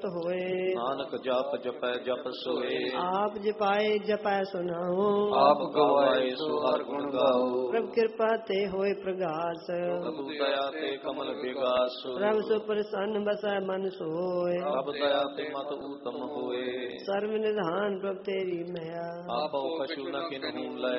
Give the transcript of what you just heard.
ਹੋਏ। ਨਾਨਕ ਜਪ ਜਪੈ ਜਪ ਸੋਏ। ਆਪ ਜਪਾਏ ਜਪੈ ਸੁਨਾਓ। ਆਪ ਗਵਾਏ ਸੋ ਹਰ ਗੁਣ ਗਾਓ। ਪ੍ਰਭ ਕਿਰਪਾ ਤੇ ਹੋਏ ਪ੍ਰਗਾਸ। ਪ੍ਰਭੂ ਦਇਆ ਤੇ ਕਮਲ ਵਿਗਾਸ। ਪ੍ਰਭ ਸੋ ਪ੍ਰਸੰਨ ਬਸੈ ਮਨ ਸੋਏ। ਪ੍ਰਭ ਦਇਆ ਤੇ ਮਤ ਊਤਮ ਹੋਏ। ਸਰਬ ਨਿਧਾਨ ਪ੍ਰਭ ਤੇਰੀ ਮਇਆ। ਆਪੋ ਕਛੂ ਨ ਕਿਨਹੂ ਲੈ